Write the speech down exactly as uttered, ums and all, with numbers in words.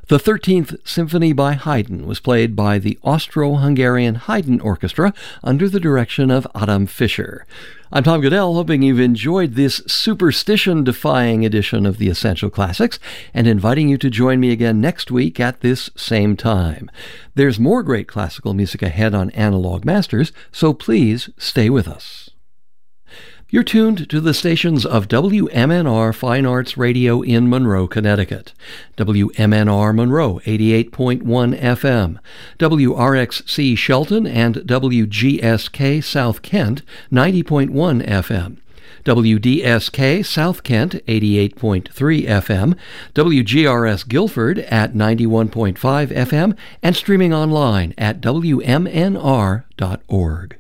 The thirteenth Symphony by Haydn was played by the Austro-Hungarian Haydn Orchestra under the direction of Adam Fischer. I'm Tom Goodell, hoping you've enjoyed this superstition-defying edition of the Essential Classics, and inviting you to join me again next week at this same time. There's more great classical music ahead on Analog Masters, so please stay with us. You're tuned to the stations of W M N R Fine Arts Radio in Monroe, Connecticut, W M N R Monroe eighty-eight point one F M, W R X C Shelton and W G S K South Kent ninety point one F M, W D S K South Kent eighty-eight point three F M, W G R S Guilford at ninety-one point five F M, and streaming online at W M N R dot org.